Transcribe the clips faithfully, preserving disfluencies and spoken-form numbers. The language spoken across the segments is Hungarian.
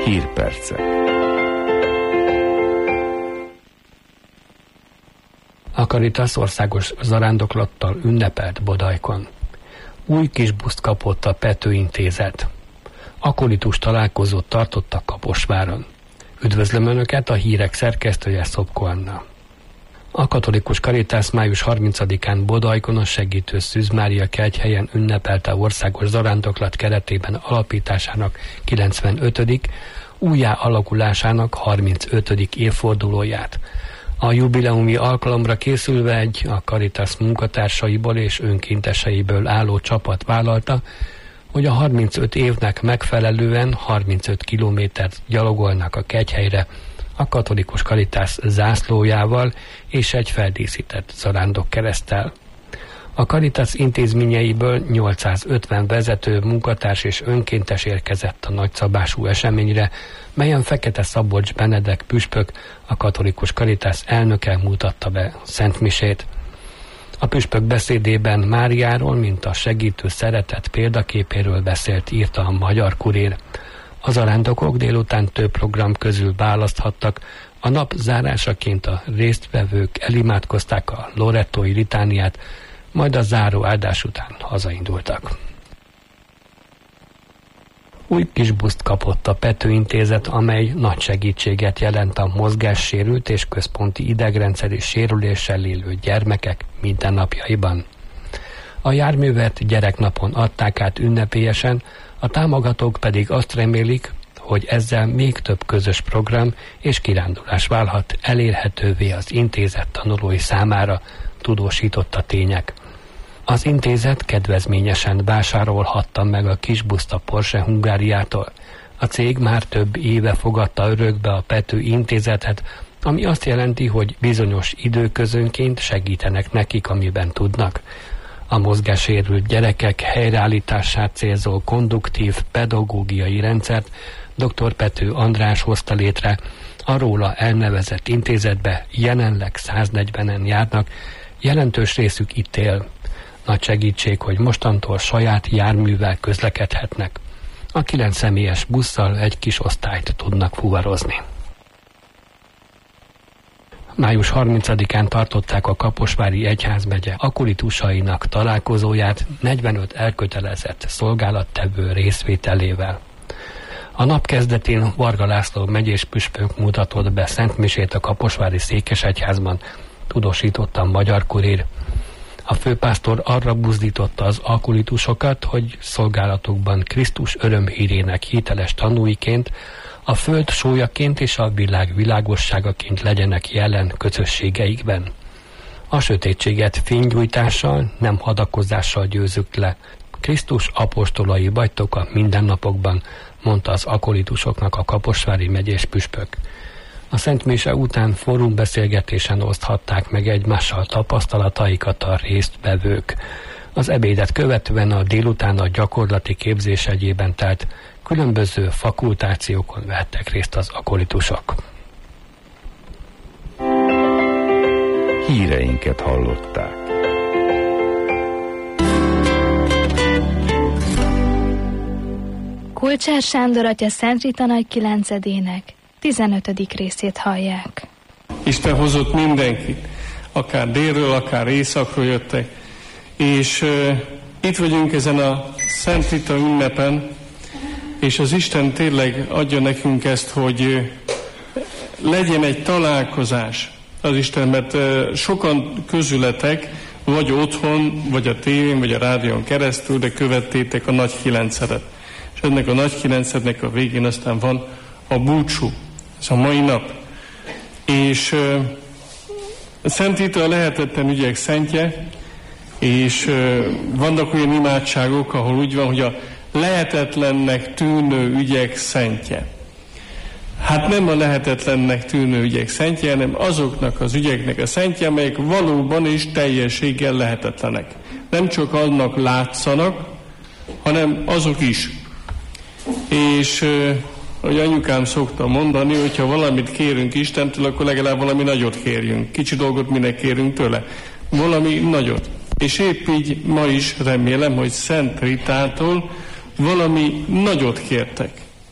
Hírpercek. A Caritas országos zarándoklattal ünnepelt Bodajkon. Új kis buszt kapott a Pető Intézet. Akolitus találkozót tartottak Kaposváron. Üdvözlöm Önöket, a hírek szerkesztője Szopko Anna. A katolikus Caritas május harmincadikán Bodajkon a segítő Szűz Mária kegyhelyen ünnepelte országos zarándoklat keretében alapításának kilencvenötödik újjá alakulásának harmincötödik évfordulóját. A jubileumi alkalomra készülve egy a Caritas munkatársaiból és önkénteseiből álló csapat vállalta, hogy a harmincöt évnek megfelelően harmincöt kilométert gyalogolnak a kegyhelyre a katolikus Caritas zászlójával és egy feldíszített zarándokkereszttel. A Caritas intézményeiből nyolcszázötven vezető, munkatárs és önkéntes érkezett a nagyszabású eseményre, melyen Fekete Szabolcs Benedek püspök, a katolikus Caritas elnöke mutatta be szentmisét. A püspök beszédében Máriáról, mint a segítő szeretet példaképéről beszélt, írta a Magyar Kurér. A zarándokok délután több program közül választhattak, a nap zárásaként a résztvevők elimádkozták a lorettói litániát, majd a záró áldás után hazaindultak. Új kis buszt kapott a Pető Intézet, amely nagy segítséget jelent a mozgássérült és központi idegrendszeri sérüléssel élő gyermekek mindennapjaiban. A járművet gyereknapon adták át ünnepélyesen, a támogatók pedig azt remélik, hogy ezzel még több közös program és kirándulás válhat elérhetővé az intézet tanulói számára, tudósított a Tények. Az intézet kedvezményesen vásárolhatta meg a kisbuszt a Porsche Hungáriától. A cég már több éve fogadta örökbe a Pető Intézetet, ami azt jelenti, hogy bizonyos időközönként segítenek nekik, amiben tudnak. A mozgássérült gyerekek helyreállítását célzó konduktív pedagógiai rendszert dr. Pető András hozta létre, a róla elnevezett intézetbe jelenleg száznegyvenen járnak, jelentős részük itt él. Nagy segítség, hogy mostantól saját járművel közlekedhetnek. A kilenc személyes busszal egy kis osztályt tudnak fuvarozni. május harmincadikán tartották a Kaposvári Egyházmegye akolitusainak találkozóját negyvenöt elkötelezett szolgálattevő részvételével. A nap kezdetén Varga László megyés püspök mutatott be szentmisét a kaposvári székesegyházban, tudósította a Magyar Kurér. A főpásztor arra buzdította az akolitusokat, hogy szolgálatukban Krisztus örömhírének hiteles tanúiként, a föld sójaként és a világ világosságaként legyenek jelen közösségeikben. A sötétséget fénygyújtással, nem hadakozással győzzük le. Krisztus apostolai vagytok a mindennapokban, mondta az akolitusoknak a kaposvári megyés püspök. A szentmise után fórumbeszélgetésen oszthatták meg egymással tapasztalataikat a résztvevők. Az ebédet követően a délután a gyakorlati képzés egyében telt különböző fakultációkon vettek részt az akolitusok. Híreinket hallották. Kulcsár Sándor atya Szent Rita nagy kilencedének tizenötödik részét hallják. Isten hozott mindenkit, akár délről, akár északról jöttek, és uh, itt vagyunk ezen a Szent Rita ünnepen, és az Isten tényleg adja nekünk ezt, hogy uh, legyen egy találkozás az Isten, mert uh, sokan közületek, vagy otthon, vagy a tévén, vagy a rádión keresztül, de követtétek a nagy kilencedet. És ennek a nagy kilencednek a végén aztán van a búcsú, ez a mai nap. És uh, a Szent Rita a lehetetlen ügyek szentje, és uh, vannak olyan imádságok, ahol úgy van, hogy a lehetetlennek tűnő ügyek szentje. Hát nem a lehetetlennek tűnő ügyek szentje, hanem azoknak az ügyeknek a szentje, amelyek valóban és teljességgel lehetetlenek. Nem csak annak látszanak, hanem azok is. És uh, hogy anyukám szokta mondani, hogyha valamit kérünk Istentől, akkor legalább valami nagyot kérjünk. Kicsi dolgot minek kérünk tőle. Valami nagyot. És épp így ma is remélem, hogy Szent Ritától valami nagyot kértek.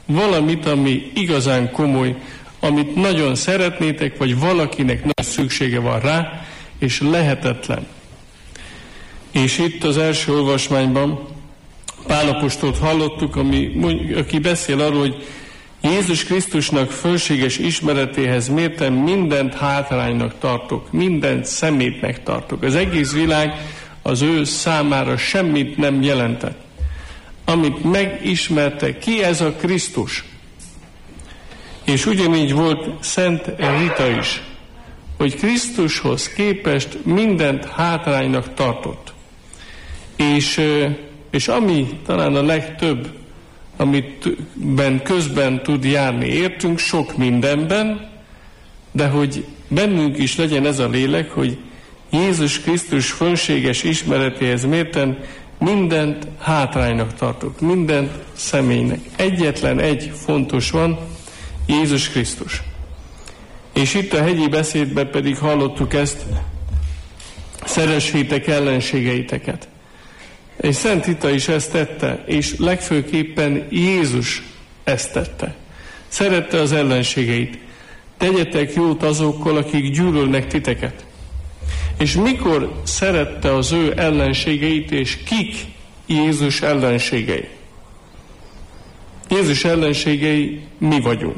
valamit, ami igazán komoly, amit nagyon szeretnétek, vagy valakinek nagy szüksége van rá, és lehetetlen. És itt az első olvasmányban Pál apostolt hallottuk, ami, aki beszél arról, hogy Jézus Krisztusnak fölséges ismeretéhez mérten mindent hátránynak tartok, mindent szemétnek tartok. Az egész világ az ő számára semmit nem jelentett. Amit megismerte, ki ez a Krisztus? És ugyanígy volt Szent Rita is, hogy Krisztushoz képest mindent hátránynak tartott. És, és ami talán a legtöbb, amitben közben tud járni értünk, sok mindenben, de hogy bennünk is legyen ez a lélek, hogy Jézus Krisztus fölséges ismeretéhez mérten mindent hátránynak tartok, mindent személynek. Egyetlen egy fontos van, Jézus Krisztus. És itt a hegyi beszédben pedig hallottuk ezt, szeressétek ellenségeiteket. És Szent Rita is ezt tette, és legfőképpen Jézus ezt tette. Szerette az ellenségeit. Tegyetek jót azokkal, akik gyűlölnek titeket. És mikor szerette az ő ellenségeit, és kik Jézus ellenségei? Jézus ellenségei mi vagyunk.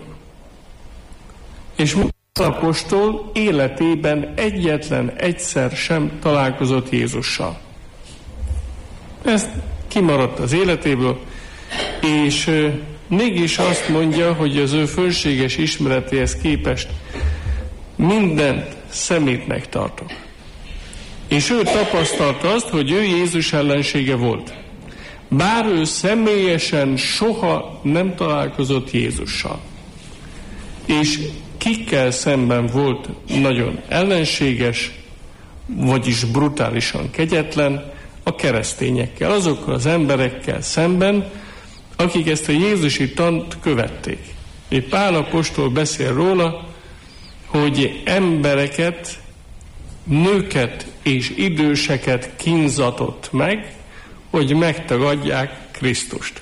És az apostol életében egyetlen egyszer sem találkozott Jézussal. Ez kimaradt az életéből, és euh, mégis azt mondja, hogy az ő fölséges ismeretéhez képest mindent szemétnek tartok. És ő tapasztalta azt, hogy ő Jézus ellensége volt. Bár ő személyesen soha nem találkozott Jézussal. És kikkel szemben volt nagyon ellenséges, vagyis brutálisan kegyetlen, a keresztényekkel, azokkal az emberekkel szemben, akik ezt a jézusi tant követték. És Pál apostol beszél róla, hogy embereket, nőket és időseket kínzatott meg, hogy megtagadják Krisztust.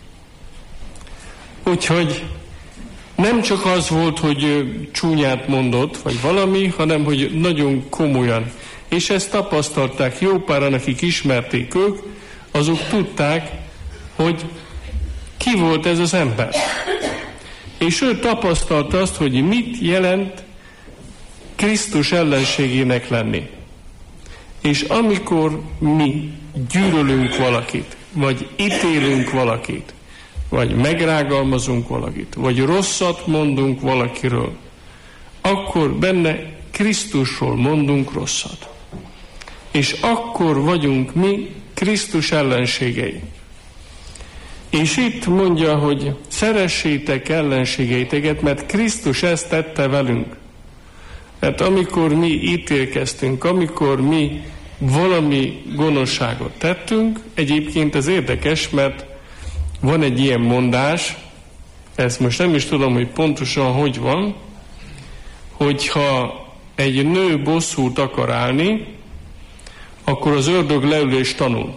Úgyhogy nem csak az volt, hogy csúnyát mondott, vagy valami, hanem hogy nagyon komolyan. És ezt tapasztalták jó páran, akik ismerték ők, azok tudták, hogy ki volt ez az ember. És ő tapasztalta azt, hogy mit jelent Krisztus ellenségének lenni. És amikor mi gyűlölünk valakit, vagy ítélünk valakit, vagy megrágalmazunk valakit, vagy rosszat mondunk valakiről, akkor benne Krisztusról mondunk rosszat. És akkor vagyunk mi Krisztus ellenségei. És itt mondja, hogy szeressétek ellenségeiteket, mert Krisztus ezt tette velünk. Mert amikor mi ítélkeztünk, amikor mi valami gonoszságot tettünk, egyébként ez érdekes, mert van egy ilyen mondás, ezt most nem is tudom, hogy pontosan hogy van, hogyha egy nő bosszút akar állni, akkor az ördög leül és tanul.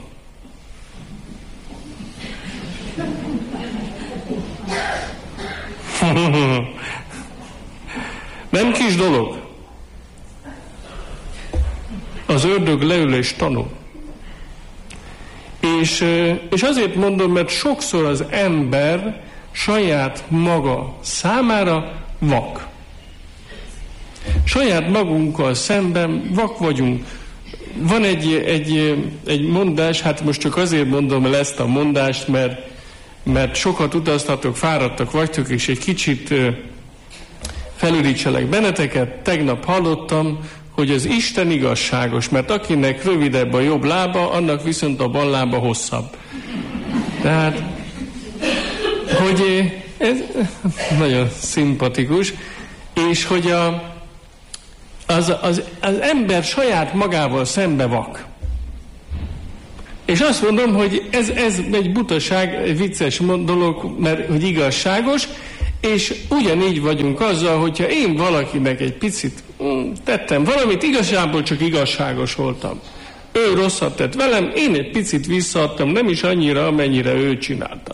Nem kis dolog. Az ördög leül és tanul. És, és azért mondom, mert sokszor az ember saját maga számára vak. Saját magunkkal szemben vak vagyunk. Van egy, egy, egy mondás, hát most csak azért mondom el ezt a mondást, mert, mert sokat utaztatok, fáradtak vagytok, és egy kicsit felülítselek benneteket. Tegnap hallottam, hogy az Isten igazságos, mert akinek rövidebb a jobb lába, annak viszont a bal lába hosszabb. Tehát, hogy ez nagyon szimpatikus, és hogy a Az, az, az ember saját magával szembe vak. És azt mondom, hogy ez, ez egy butaság, egy vicces dolog, mert hogy igazságos, és ugyanígy vagyunk azzal, hogyha én valakinek egy picit mm, tettem valamit, igazából csak igazságos voltam. Ő rosszat tett velem, én egy picit visszaadtam, nem is annyira, amennyire ő csinálta.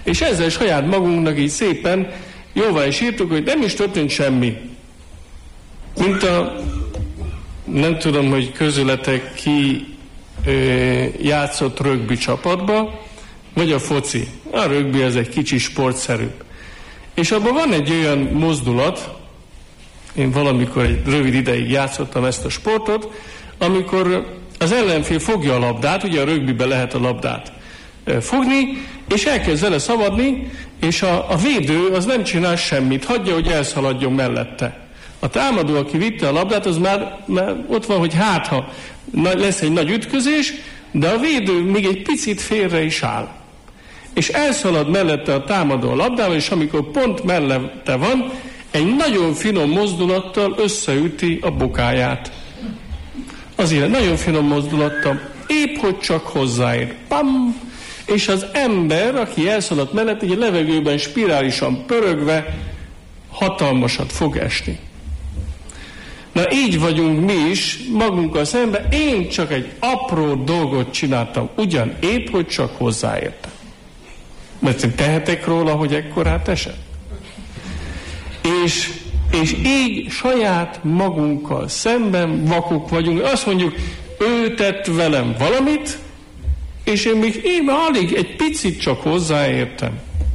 És ezzel saját magunknak így szépen jóvá is írtuk, hogy nem is történt semmi. Mint a, nem tudom, hogy közületek ki ö, játszott rögbi csapatba, vagy a foci. A rögbi ez egy kicsi sportszerűbb. És abban van egy olyan mozdulat, én valamikor egy rövid ideig játszottam ezt a sportot, amikor az ellenfél fogja a labdát, ugye a rögbiben lehet a labdát fogni, és elkezd vele szabadni, és a, a védő az nem csinál semmit, hagyja, hogy elszaladjon mellette. A támadó, aki vitte a labdát, az már, már ott van, hogy hát ha lesz egy nagy ütközés, de a védő még egy picit félre is áll. És elszalad mellette a támadó a labdával, és amikor pont mellette van, egy nagyon finom mozdulattal összeüti a bokáját. Azért nagyon finom mozdulattal, épp hogy csak hozzáér. Pam! És az ember, aki elszaladt mellett, egy levegőben spirálisan pörögve hatalmasat fog esni. Na így vagyunk mi is magunkkal szemben, én csak egy apró dolgot csináltam, ugyan épp, hogy csak hozzáértem. Mert én tehetek róla, hogy ekkorát esett. És, és így saját magunkkal szemben vakok vagyunk. Azt mondjuk, ő tett velem valamit, és én még én alig egy picit csak hozzáértem.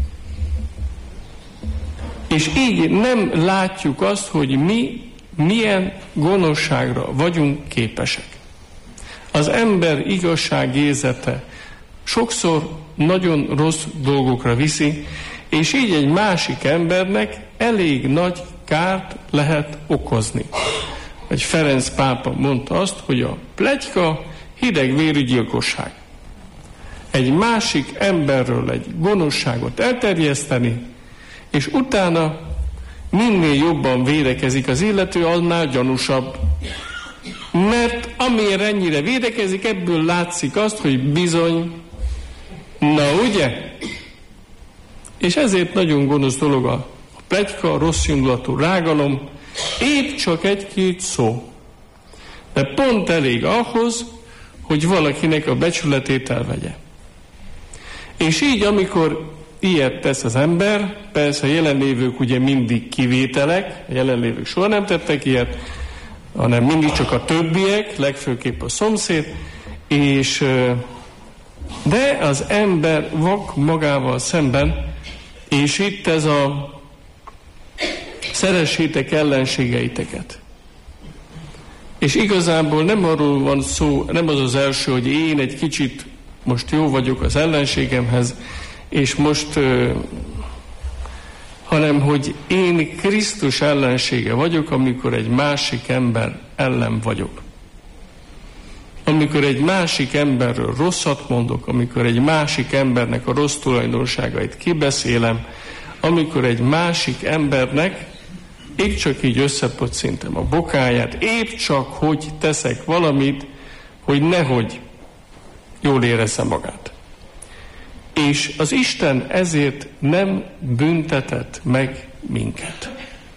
És így nem látjuk azt, hogy mi milyen gonoszságra vagyunk képesek. Az ember igazságérzete sokszor nagyon rossz dolgokra viszi, és így egy másik embernek elég nagy kárt lehet okozni. Egy Ferenc pápa mondta azt, hogy a pletyka hidegvérű gyilkosság. Egy másik emberről egy gonoszságot elterjeszteni, és utána minél jobban védekezik az illető, annál gyanúsabb. Mert amire ennyire védekezik, ebből látszik azt, hogy bizony, na ugye? És ezért nagyon gonosz dolog a pletyka, a rossz indulatú rágalom, épp csak egy-két szó. De pont elég ahhoz, hogy valakinek a becsületét elvegye. És így, amikor ilyet tesz az ember, persze a jelenlévők ugye mindig kivételek, a jelenlévők soha nem tettek ilyet, hanem mindig csak a többiek, legfőképp a szomszéd, és de az ember vak magával szemben, és itt ez a szeressétek ellenségeiteket. És igazából nem arról van szó, nem az az első, hogy én egy kicsit most jó vagyok az ellenségemhez, és most, uh, hanem hogy én Krisztus ellensége vagyok, amikor egy másik ember ellen vagyok. Amikor egy másik emberről rosszat mondok, amikor egy másik embernek a rossz tulajdonságait kibeszélem, amikor egy másik embernek épp csak így összepocintem a bokáját, épp csak hogy teszek valamit, hogy nehogy jól érezze magát. És az Isten ezért nem büntetett meg minket.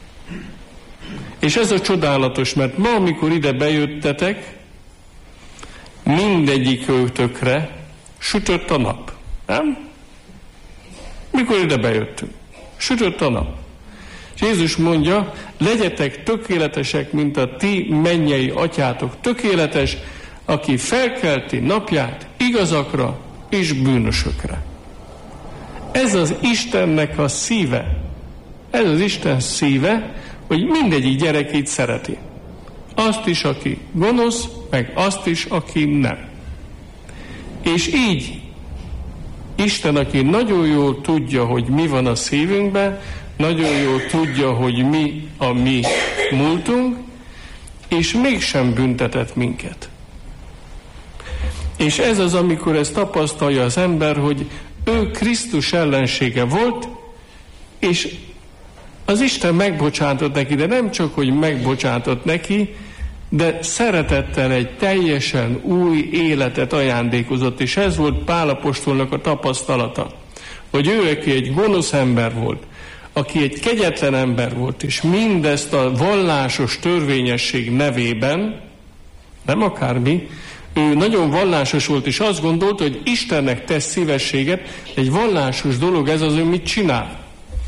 És ez a csodálatos, mert ma, amikor ide bejöttetek, mindegyik őtökre sütött a nap. Nem? Mikor ide bejöttünk? Sütött a nap. És Jézus mondja, legyetek tökéletesek, mint a ti mennyei atyátok tökéletes, aki felkelti napját igazakra és bűnösökre. Ez az Istennek a szíve. Ez az Isten szíve, hogy mindegyik gyerekét szereti. Azt is, aki gonosz, meg azt is, aki nem. És így Isten, aki nagyon jól tudja, hogy mi van a szívünkben, nagyon jól tudja, hogy mi a mi múltunk, és mégsem büntetett minket. És ez az, amikor ezt tapasztalja az ember, hogy ő Krisztus ellensége volt, és az Isten megbocsátott neki, de nem csak, hogy megbocsátott neki, de szeretettel egy teljesen új életet ajándékozott, és ez volt Pál apostolnak a tapasztalata, hogy ő, aki egy gonosz ember volt, aki egy kegyetlen ember volt, és mindezt a vallásos törvényesség nevében, nem akármi, ő nagyon vallásos volt, és azt gondolta, hogy Istennek tesz szívességet, egy vallásos dolog ez az, ő mit csinál.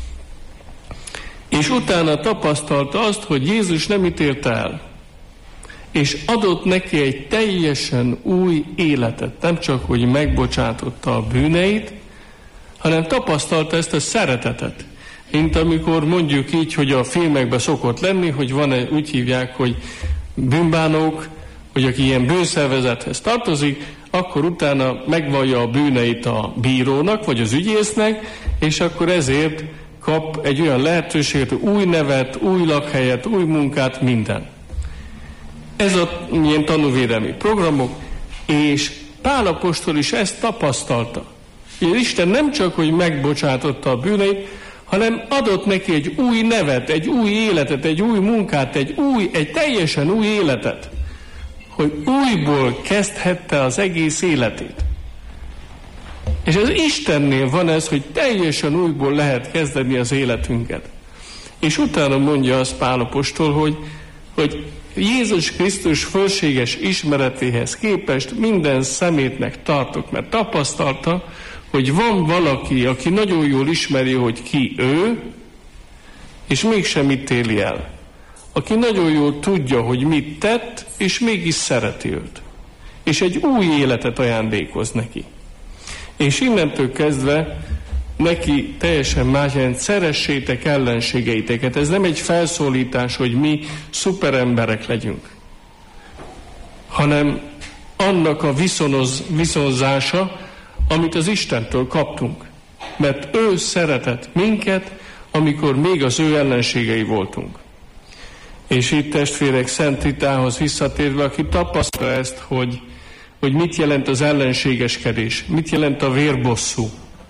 És utána tapasztalta azt, hogy Jézus nem ítélte el, és adott neki egy teljesen új életet. Nem csak, hogy megbocsátotta a bűneit, hanem tapasztalta ezt a szeretetet. Mint amikor mondjuk így, hogy a filmekben szokott lenni, hogy van, úgy hívják, hogy bűnbánók, hogy aki ilyen bűnszervezethez tartozik, akkor utána megvallja a bűneit a bírónak, vagy az ügyésznek, és akkor ezért kap egy olyan lehetőséget, új nevet, új lakhelyet, új munkát, minden. Ez a ilyen tanúvédelmi programok, és Pál apostol is ezt tapasztalta. És Isten nem csak, hogy megbocsátotta a bűneit, hanem adott neki egy új nevet, egy új életet, egy új munkát, egy új, egy teljesen új életet, hogy újból kezdhette az egész életét. És az Istennél van ez, hogy teljesen újból lehet kezdeni az életünket. És utána mondja azt Pál apostol, hogy, hogy Jézus Krisztus fölséges ismeretéhez képest minden szemétnek tartok, mert tapasztalta, hogy van valaki, aki nagyon jól ismeri, hogy ki ő, és mégsem ítéli el. Aki nagyon jól tudja, hogy mit tett, és mégis szereti őt. És egy új életet ajándékoz neki. És innentől kezdve neki teljesen más, jelent, szeressétek ellenségeiteket. Ez nem egy felszólítás, hogy mi szuperemberek legyünk, hanem annak a viszonoz, viszonzása, amit az Istentől kaptunk. Mert ő szeretett minket, amikor még az ő ellenségei voltunk. És itt testvérek Szent Ritához visszatérve, aki tapasztalja ezt, hogy, hogy mit jelent az ellenségeskedés, mit jelent a vérbosszú.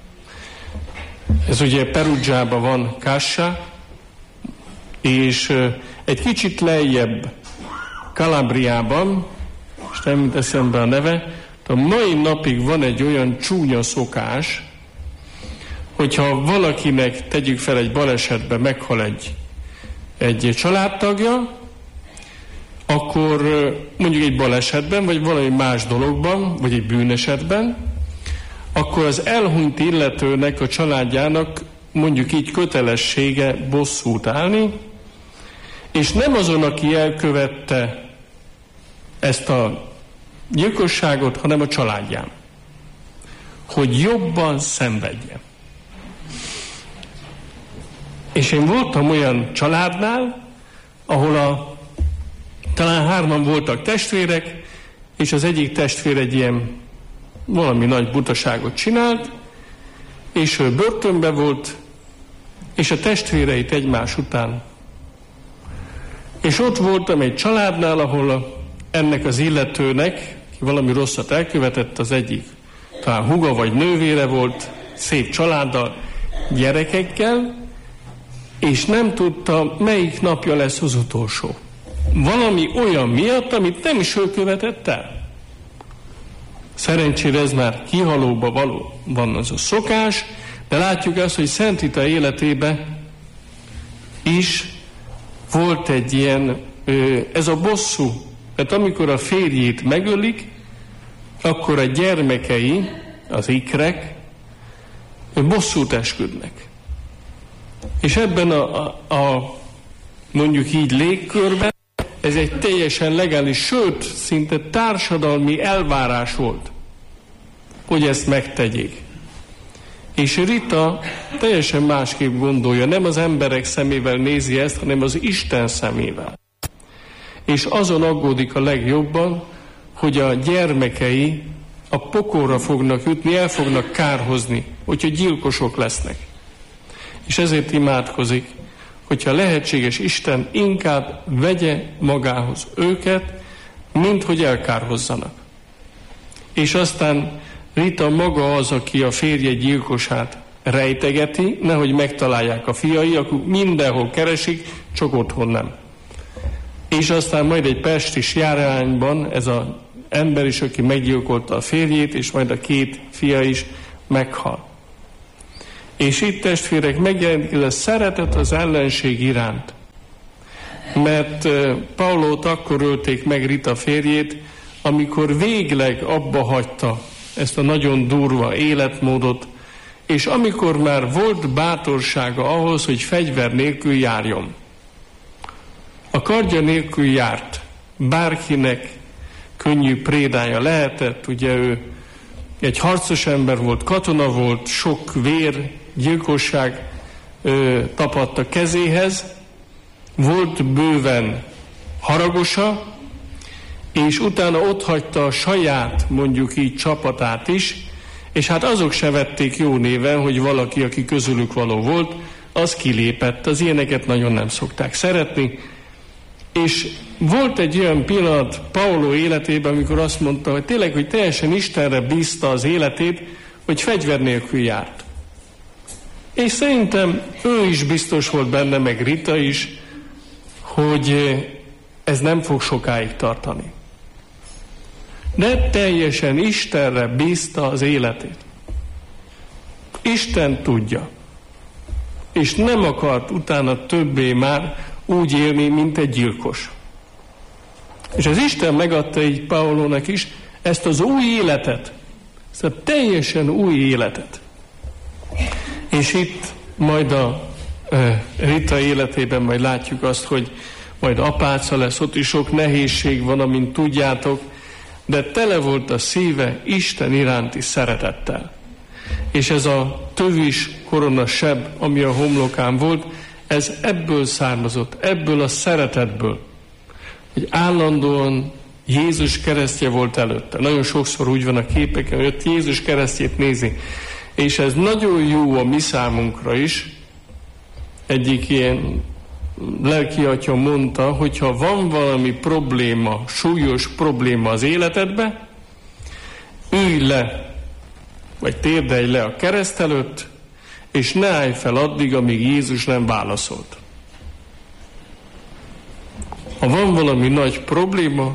Ez ugye Perugiában van Cassa, és egy kicsit lejjebb Calabriában, és nem jut eszembe a neve, a mai napig van egy olyan csúnya szokás, hogyha valakinek, tegyük fel, egy balesetben meghal egy, egy családtagja, akkor mondjuk egy balesetben, vagy valami más dologban, vagy egy bűnesetben, akkor az elhunyt illetőnek, a családjának mondjuk így kötelessége bosszút állni, és nem azon, aki elkövette ezt a gyilkosságot, hanem a családján. Hogy jobban szenvedjen. És én voltam olyan családnál, ahol a, talán hárman voltak testvérek, és az egyik testvér egy ilyen valami nagy butaságot csinált, és ő börtönbe volt, és a testvéreit egymás után. És ott voltam egy családnál, ahol a, ennek az illetőnek, ki valami rosszat elkövetett, az egyik talán húga vagy nővére volt, szép családdal, gyerekekkel, és nem tudta, melyik napja lesz az utolsó. Valami olyan miatt, amit nem is ő követett el. Szerencsére ez már kihalóba való van az a szokás, de látjuk azt, hogy Szent Rita életében is volt egy ilyen, ez a bosszú, mert amikor a férjét megölik, akkor a gyermekei, az ikrek, bosszút esküdnek. És ebben a, a, a mondjuk így légkörben ez egy teljesen legális, sőt, szinte társadalmi elvárás volt, hogy ezt megtegyék. És Rita teljesen másképp gondolja, nem az emberek szemével nézi ezt, hanem az Isten szemével. És azon aggódik a legjobban, hogy a gyermekei a pokolra fognak jutni, el fognak kárhozni, hogyha gyilkosok lesznek. És ezért imádkozik, hogyha lehetséges, Isten inkább vegye magához őket, mint hogy elkárhozzanak. És aztán Rita maga az, aki a férje gyilkosát rejtegeti, nehogy megtalálják a fiai, akkor mindenhol keresik, csak otthon nem. És aztán majd egy pestis járványban ez az ember is, aki meggyilkolta a férjét, és majd a két fia is meghal. És itt, testvérek, megjelenik ez a szeretet az ellenség iránt. Mert Paulót akkor ölték meg, Rita férjét, amikor végleg abba hagyta ezt a nagyon durva életmódot, és amikor már volt bátorsága ahhoz, hogy fegyver nélkül járjon. A kardja nélkül járt, bárkinek könnyű prédája lehetett, ugye ő egy harcos ember volt, katona volt, sok vér, gyilkosság ö, tapadt a kezéhez, volt bőven haragosa, és utána ott hagyta a saját, mondjuk így, csapatát is, és hát azok se vették jó néven, hogy valaki, aki közülük való volt, az kilépett. Az ilyeneket nagyon nem szokták szeretni. És volt egy olyan pillanat Paulo életében, amikor azt mondta, hogy tényleg, hogy teljesen Istenre bízta az életét, hogy fegyver nélkül járt. És szerintem ő is biztos volt benne, meg Rita is, hogy ez nem fog sokáig tartani. De teljesen Istenre bízta az életét. Isten tudja. És nem akart utána többé már úgy élni, mint egy gyilkos. És az Isten megadta így Paulónak is ezt az új életet, ezt a teljesen új életet. És itt majd a e, Rita életében majd látjuk azt, hogy majd apáca lesz, ott is sok nehézség van, amint tudjátok, de tele volt a szíve Isten iránti szeretettel. És ez a tövis koronasebb, ami a homlokán volt, ez ebből származott, ebből a szeretetből, hogy állandóan Jézus keresztje volt előtte. Nagyon sokszor úgy van a képeken, hogy ott Jézus keresztjét nézi. És ez nagyon jó a mi számunkra is. Egyik ilyen lelkiatya mondta, hogyha van valami probléma, súlyos probléma az életedbe, ülj le, vagy térdelj le a kereszt előtt, és ne állj fel addig, amíg Jézus nem válaszolt. Ha van valami nagy probléma,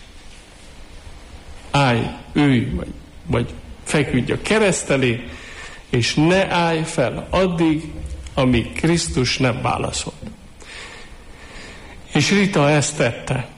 állj, ülj, vagy, vagy feküdj a kereszt elé, és ne állj fel addig, amíg Krisztus nem válaszolt. És Rita ezt tette.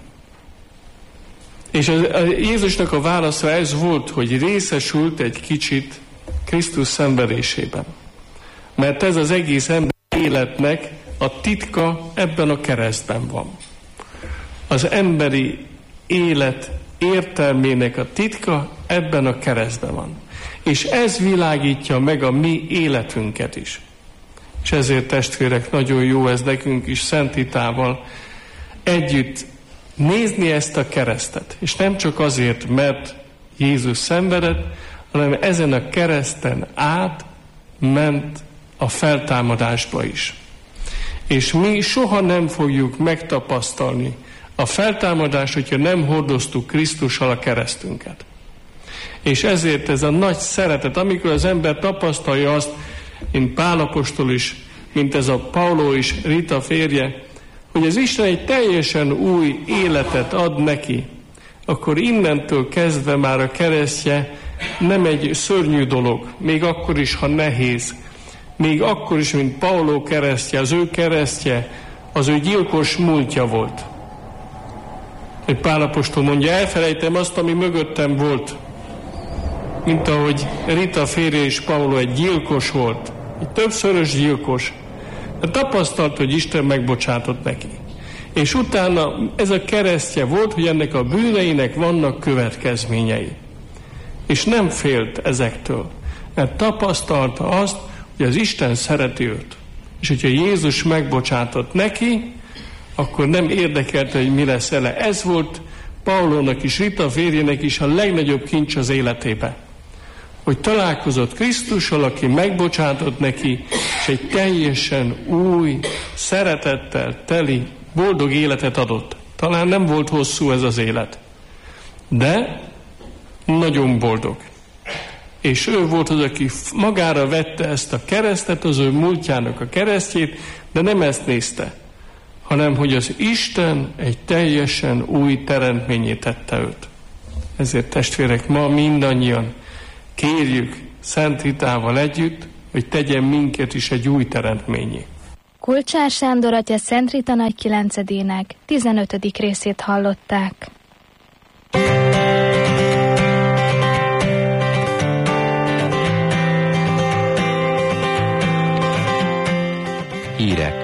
És a, a Jézusnak a válasza ez volt, hogy részesült egy kicsit Krisztus szenvedésében. Mert ez az egész ember életnek a titka ebben a keresztben van. Az emberi élet értelmének a titka ebben a keresztben van. És ez világítja meg a mi életünket is. És ezért, testvérek, nagyon jó ez nekünk is Szent Ritával együtt nézni ezt a keresztet. És nem csak azért, mert Jézus szenvedett, hanem ezen a kereszten át ment a feltámadásba is. És mi soha nem fogjuk megtapasztalni a feltámadást, hogyha nem hordoztuk Krisztussal a keresztünket. És ezért ez a nagy szeretet, amikor az ember tapasztalja azt, mint Pál apostol is, mint ez a Paulo is, Rita férje, hogy az Isten egy teljesen új életet ad neki, akkor innentől kezdve már a keresztje nem egy szörnyű dolog, még akkor is, ha nehéz, még akkor is, mint Paulo keresztje, az ő keresztje, az ő gyilkos múltja volt. Egy Pál apostol mondja, elfelejtem azt, ami mögöttem volt, mint ahogy Rita férje és Paulo egy gyilkos volt, egy többszörös gyilkos, de tapasztalt, hogy Isten megbocsátott neki. És utána ez a keresztje volt, hogy ennek a bűneinek vannak következményei. És nem félt ezektől, mert tapasztalta azt, hogy az Isten szereti őt. És hogyha Jézus megbocsátott neki, akkor nem érdekelte, hogy mi lesz ele. Ez volt Paulónak is, Rita férjének is a legnagyobb kincs az életébe. Hogy találkozott Krisztussal, aki megbocsátott neki, és egy teljesen új, szeretettel teli, boldog életet adott. Talán nem volt hosszú ez az élet, de nagyon boldog. És ő volt az, aki magára vette ezt a keresztet, az ő múltjának a keresztjét, de nem ezt nézte, hanem hogy az Isten egy teljesen új teremtményé tette őt. Ezért, testvérek, ma mindannyian kérjük Szent Ritával együtt, hogy tegyen minket is egy új teremtményé. Kulcsár Sándor atya Szent Rita nagykilencedének tizenötödik részét hallották. Hírek.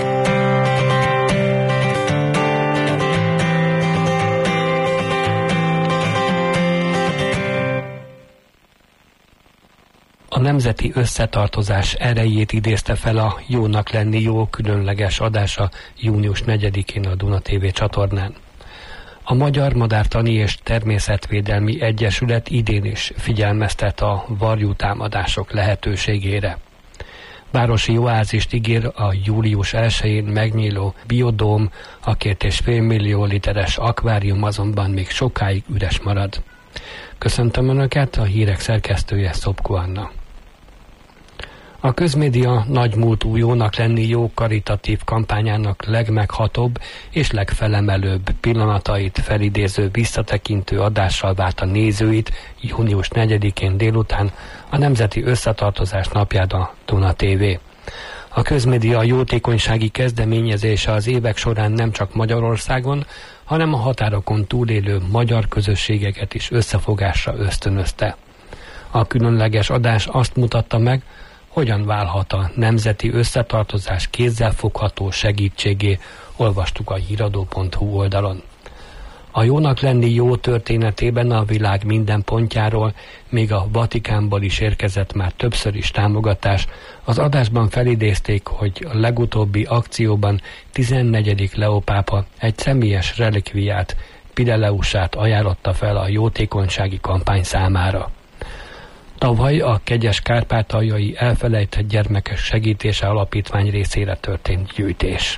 A nemzeti összetartozás erejét idézte fel a Jónak lenni jó különleges adása június negyedikén a Duna té vé csatornán. A Magyar Madártani és Természetvédelmi Egyesület idén is figyelmeztet a varjútámadások lehetőségére. Városi oázist ígér a július elsején megnyíló biodóm, a két és fél millió literes akvárium azonban még sokáig üres marad. Köszöntöm Önöket, a hírek szerkesztője Szopko Anna. A közmédia nagymúltú Jónak lenni jó karitatív kampányának legmeghatóbb és legfelemelőbb pillanatait felidéző visszatekintő adással várta nézőit június negyedikén délután a Nemzeti Összetartozás napján a Duna té vé. A közmédia jótékonysági kezdeményezése az évek során nem csak Magyarországon, hanem a határokon túlélő magyar közösségeket is összefogásra ösztönözte. A különleges adás azt mutatta meg, hogyan válhat a nemzeti összetartozás kézzelfogható segítségé, olvastuk a híradó pont hu oldalon. A Jónak lenni jó történetében a világ minden pontjáról, még a Vatikánból is érkezett már többször is támogatás. Az adásban felidézték, hogy a legutóbbi akcióban tizennegyedik Leó pápa egy személyes relikviát, Pireleusát ajánlotta fel a jótékonysági kampány számára. Tavaly a Kegyes Kárpátaljai Elfelejtett Gyermekek Segítése Alapítvány részére történt gyűjtés.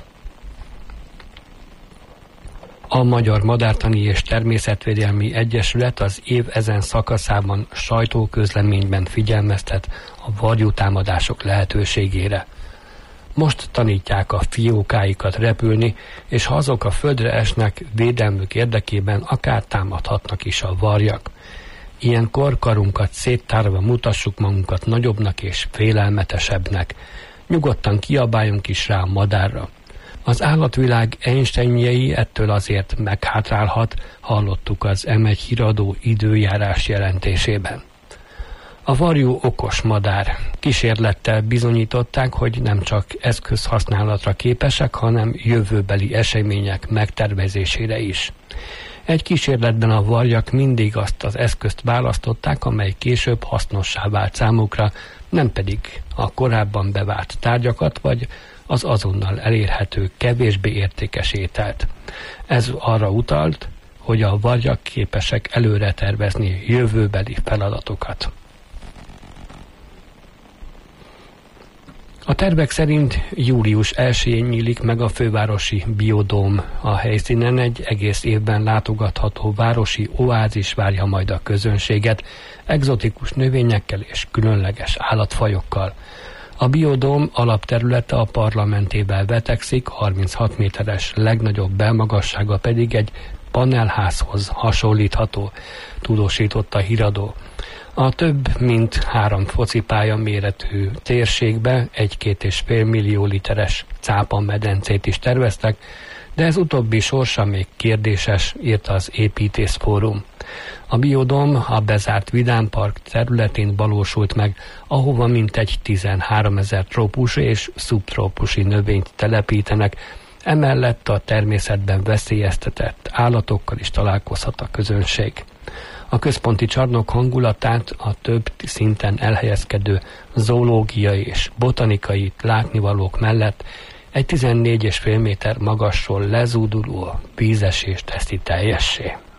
A Magyar Madártani és Természetvédelmi Egyesület az év ezen szakaszában sajtóközleményben figyelmeztet a varjútámadások lehetőségére. Most tanítják a fiókáikat repülni, és ha azok a földre esnek, védelmük érdekében akár támadhatnak is a varjak. Ilyenkor karunkat széttárva mutassuk magunkat nagyobbnak és félelmetesebbnek. Nyugodtan kiabáljunk is rá a madárra. Az állatvilág Einsteinjei ettől azért meghátrálhat, hallottuk az em egy híradó időjárás jelentésében. A varjú okos madár. Kísérlettel bizonyították, hogy nem csak eszközhasználatra képesek, hanem jövőbeli események megtervezésére is. Egy kísérletben a varjak mindig azt az eszközt választották, amely később hasznossá vált számukra, nem pedig a korábban bevált tárgyakat, vagy az azonnal elérhető, kevésbé értékes ételt. Ez arra utalt, hogy a varjak képesek előre tervezni jövőbeli feladatokat. A tervek szerint július elsején nyílik meg a fővárosi biodóm. A helyszínen egy egész évben látogatható városi oázis várja majd a közönséget, egzotikus növényekkel és különleges állatfajokkal. A biodóm alapterülete a parlamentével vetekszik, harminchat méteres legnagyobb belmagassága pedig egy panelházhoz hasonlítható, tudósította a híradó. A több mint három focipálya méretű térségbe egy-két és fél millió literes cápamedencét is terveztek, de ez utóbbi sorsa még kérdéses, írta az Építészfórum. A biodóm a bezárt vidámpark területén valósult meg, ahova mintegy tizenháromezer trópusi és szubtrópusi növényt telepítenek, emellett a természetben veszélyeztetett állatokkal is találkozhat a közönség. A központi csarnok hangulatát a több szinten elhelyezkedő zoológiai és botanikai látnivalók mellett egy tizennégy és fél méter magasról lezúduló vízesés teszi teljessé.